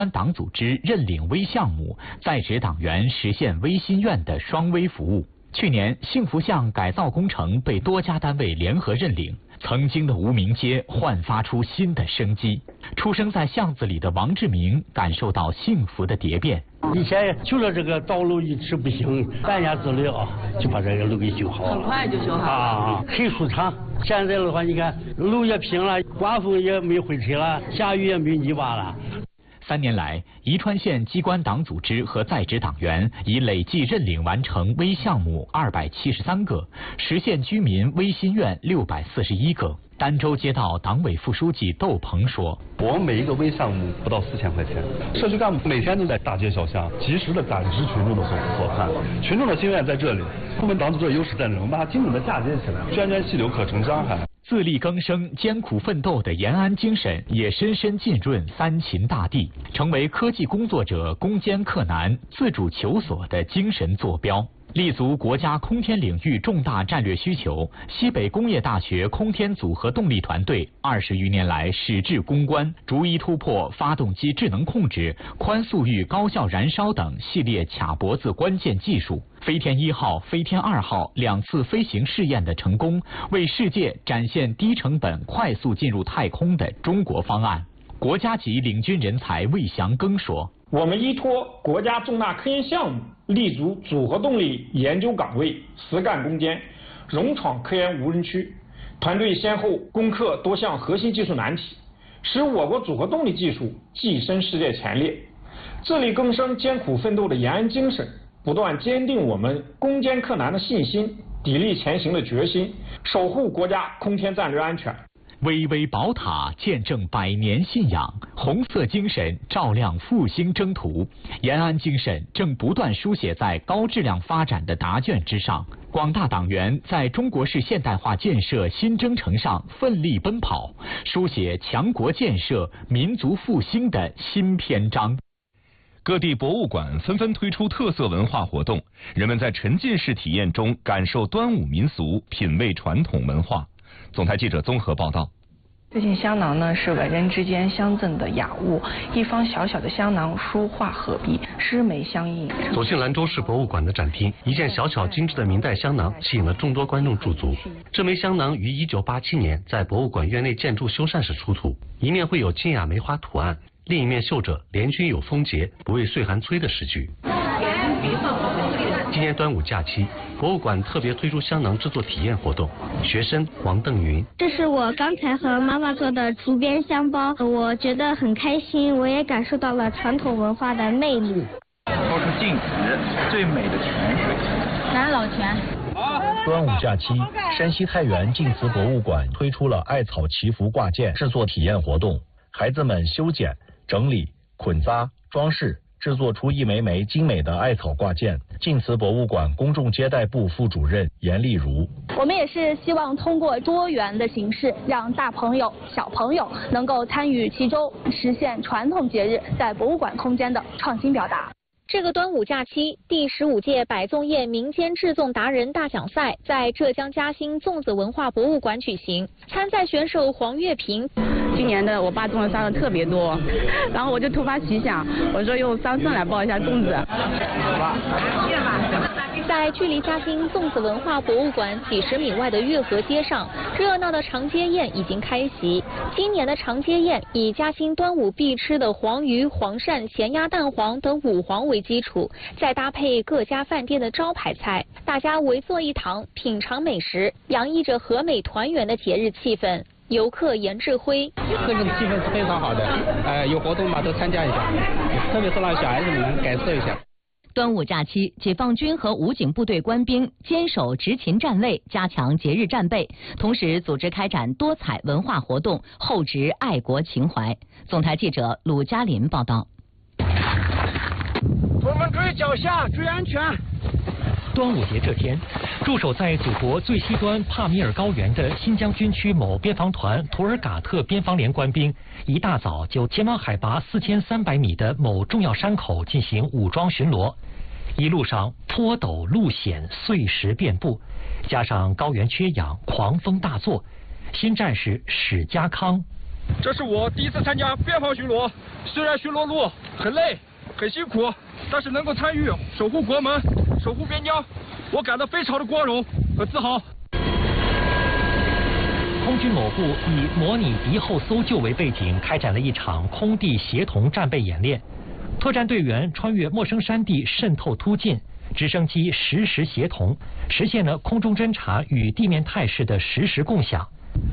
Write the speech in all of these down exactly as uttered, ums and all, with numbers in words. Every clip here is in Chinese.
党组织认领微项目，在职党员实现微心愿的双微服务。去年，幸福巷改造工程被多家单位联合认领，曾经的无名街焕发出新的生机。出生在巷子里的王志明感受到幸福的蝶变。 以前就说这个道路一直不行，半年之内啊就把这个路给修好了， 很快就修好了啊，很舒畅。现在的话，你看路也平了，刮风也没灰尘了，下雨也没泥巴了。 三年来，宜川县机关党组织和在职党员已累计认领完成微项目二百七十三个，实现居民微心愿六百四十一个。儋州街道党委副书记窦鹏说：“ 我们每一个微项目不到四千块钱，社区干部每天都在大街小巷及时的感知群众的所所盼，群众的心愿在这里。我们党组织的优势在这里，我们把它精准的嫁接起来，涓涓细流可成江海。” 自力更生、艰苦奋斗的延安精神也深深浸润三秦大地，成为科技工作者攻坚克难、自主求索的精神坐标。立足国家空天领域重大战略需求，西北工业大学空天组合动力团队二十余年来矢志攻关，逐一突破发动机智能控制、宽速域高效燃烧等系列卡脖子关键技术。飞天一号、飞天二号两次飞行试验的成功，为世界展现低成本、快速进入太空的中国方案。国家级领军人才魏祥庚说：“ 我们依托国家重大科研项目，立足组合动力研究岗位，实干攻坚，勇闯科研无人区。团队先后攻克多项核心技术难题，使我国组合动力技术跻身世界前列。自力更生、艰苦奋斗的延安精神，不断坚定我们攻坚克难的信心，砥砺前行的决心，守护国家空天战略安全。” 巍巍宝塔见证百年信仰，红色精神照亮复兴征途。延安精神正不断书写在高质量发展的答卷之上。广大党员在中国式现代化建设新征程上奋力奔跑，书写强国建设、民族复兴的新篇章。 各地博物馆纷纷推出特色文化活动，人们在沉浸式体验中感受端午民俗，品味传统文化。总台记者综合报道。 最近香囊呢是文人之间相赠的雅物，一方小小的香囊，书画合璧，诗眉相映。 走进兰州市博物馆的展厅，一件小巧精致的明代香囊吸引了众多观众驻足。这枚香囊于一九八七年在博物馆院内建筑修缮时出土，一面绘有金雅梅花图案，另一面绣着联军有丰节，不畏岁寒催的诗句。今年端午假期，博物馆特别推出香囊制作体验活动。学生王邓云： 这是我刚才和妈妈做的竹编香包，我觉得很开心，我也感受到了传统文化的魅力。 说出静止最美的泉水。 南老泉。 端午假期，山西太原晋祠博物馆推出了艾草祈福挂件制作体验活动，孩子们修剪、整理、捆扎、装饰，制作出一枚枚精美的艾草挂件。晋祠博物馆公众接待部副主任严丽如： 我们也是希望通过多元的形式，让大朋友、小朋友能够参与其中，实现传统节日在博物馆空间的创新表达。 这个端午假期，第十五届百粽业民间制粽达人大奖赛在浙江嘉兴粽子文化博物馆举行。参赛选手黄月平： 今年的我爸粽子烧的特别多，然后我就突发奇想，我说用桑葚来包一下粽子。 在距离嘉兴粽子文化博物馆几十米外的月河街上，热闹的长街宴已经开席。今年的长街宴以嘉兴端午必吃的黄鱼、黄鳝、咸鸭蛋黄等五黄为基础，再搭配各家饭店的招牌菜，大家围坐一堂，品尝美食，洋溢着和美团圆的节日气氛。游客严志辉： 这个气氛是非常好的，呃，有活动嘛都参加一下，特别是让小孩子们能感受一下。 端午假期，解放军和武警部队官兵坚守执勤站位，加强节日战备，同时组织开展多彩文化活动，厚植爱国情怀。总台记者鲁嘉林报道。 我们注意脚下，注意安全。 端午节这天，驻守在祖国最西端帕米尔高原的新疆军区某边防团图尔嘎特边防连官兵，一大早就前往海拔四千三百米的某重要山口进行武装巡逻。一路上坡陡路险，碎石遍布，加上高原缺氧，狂风大作。新战士史家康这是我第一次参加边防巡逻，虽然巡逻路很累、很辛苦，但是能够参与守护国门、守护边疆，我感到非常的光荣和自豪。 空军某部以模拟敌后搜救为背景，开展了一场空地协同战备演练。特战队员穿越陌生山地，渗透突进，直升机实时协同，实现了空中侦察与地面态势的实时共享。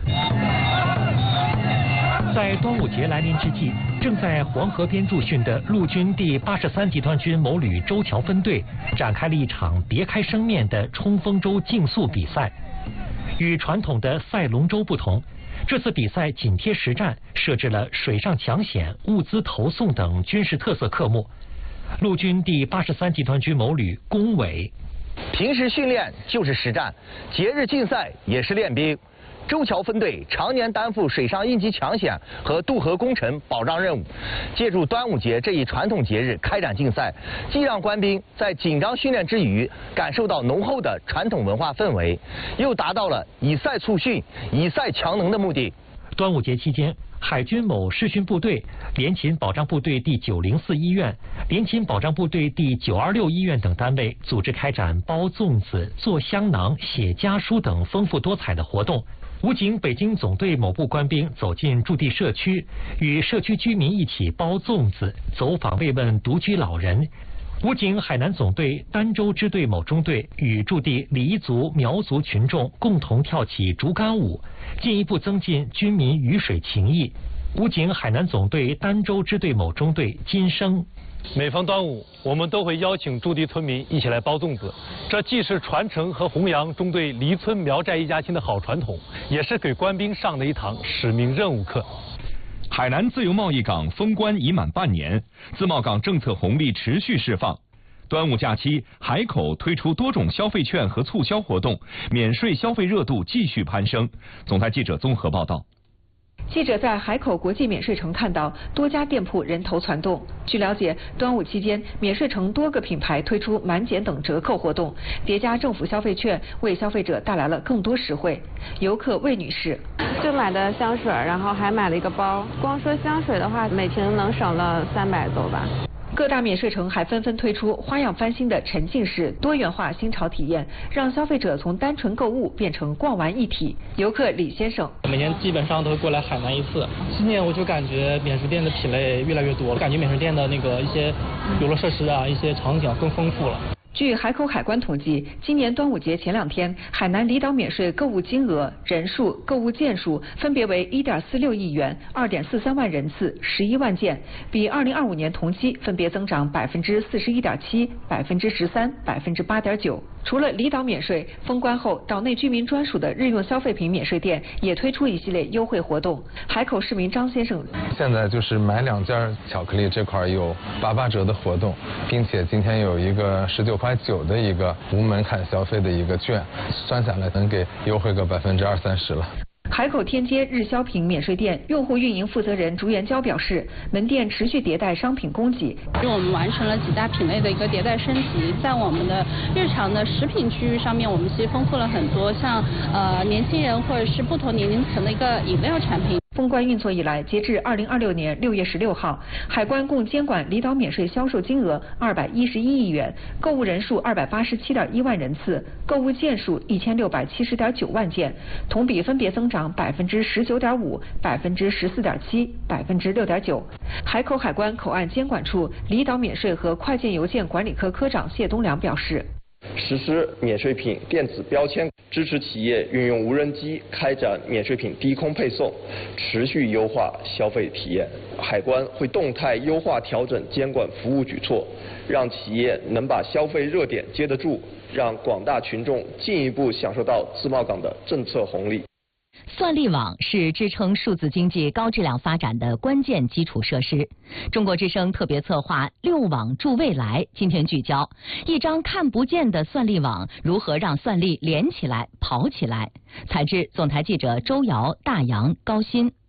在端午节来临之际，正在黄河边驻训的陆军第八十三集团军某旅周桥分队展开了一场别开生面的冲锋舟竞速比赛。与传统的赛龙舟不同，这次比赛紧贴实战，设置了水上抢险、物资投送等军事特色科目。陆军第八十三集团军某旅龚伟： 平时训练就是实战，节日竞赛也是练兵。周桥分队常年担负水上应急抢险和渡河工程保障任务，借助端午节这一传统节日开展竞赛，既让官兵在紧张训练之余感受到浓厚的传统文化氛围，又达到了以赛促训、以赛强能的目的。 端午节期间，海军某视训部队、联勤保障部队第九零四医院、联勤保障部队第九二六医院等单位组织开展包粽子、做香囊、写家书等丰富多彩的活动。武警北京总队某部官兵走进驻地社区，与社区居民一起包粽子，走访慰问独居老人。武警海南总队儋州支队某中队与驻地黎族、苗族群众共同跳起竹竿舞，进一步增进军民鱼水情谊。武警海南总队儋州支队某中队金生： 每逢端午，我们都会邀请驻地村民一起来包粽子，这既是传承和弘扬中队黎村苗寨一家亲的好传统，也是给官兵上的一堂使命任务课。 海南自由贸易港封关已满半年，自贸港政策红利持续释放。端午假期，海口推出多种消费券和促销活动，免税消费热度继续攀升。总台记者综合报道。 记者在海口国际免税城看到多家店铺人头攒动。据了解，端午期间，免税城多个品牌推出满减等折扣活动，叠加政府消费券，为消费者带来了更多实惠。游客魏女士： 就买的香水，然后还买了一个包。光说香水的话，每瓶能省了三百多吧。 各大免税城还纷纷推出花样翻新的沉浸式多元化新潮体验，让消费者从单纯购物变成逛完一体。游客李先生： 每年基本上都会过来海南一次，今年我就感觉免税店的品类越来越多了，感觉免税店的那个一些游乐设施啊，一些场景更丰富了。 据海口海关统计，今年端午节前两天，海南离岛免税购物金额、人数、购物件数分别为一点四六亿元、二点四三万人次、十一万件，比二零二五年同期分别增长百分之四十一点七、百分之十三、百分之八点九。除了离岛免税，封关后岛内居民专属的日用消费品免税店也推出一系列优惠活动。海口市民张先生： 现在就是买两件巧克力这块有八八折的活动，并且今天有一个十九块九的一个无门槛消费的一个券，算下来能给优惠个百分之二三十了。 海口天街日销品免税店用户运营负责人朱元娇表示，门店持续迭代商品供给， 因为我们完成了几大品类的一个迭代升级，在我们的日常的食品区域上面，我们其实丰富了很多像呃年轻人或者是不同年龄层的一个饮料产品。 封关运作以来，截至二零二六年六月十六号，海关共监管离岛免税销售金额二百一十一亿元，购物人数二百八十七点一万人次，购物件数一千六百七十点九万件，同比分别增长百分之十九点五、百分之十四点七、百分之六点九。海口海关口岸监管处离岛免税和快件邮件管理科科长谢东良表示， 实施免税品电子标签，支持企业运用无人机开展免税品低空配送，持续优化消费体验。海关会动态优化调整监管服务举措，让企业能把消费热点接得住，让广大群众进一步享受到自贸港的政策红利。 算力网是支撑数字经济高质量发展的关键基础设施。中国之声特别策划“六网助未来”，今天聚焦一张看不见的算力网如何让算力连起来、跑起来。采制总台记者周瑶、大洋、高鑫。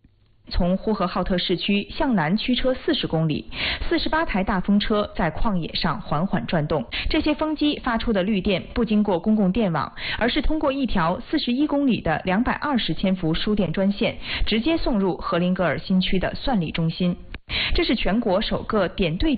从呼和浩特市区向南驱车四十公里，四十八台大风车在旷野上缓缓转动。这些风机发出的绿电不经过公共电网，而是通过一条四十一公里的两百二十千伏输电专线，直接送入荷林格尔新区的算力中心。这是全国首个点对点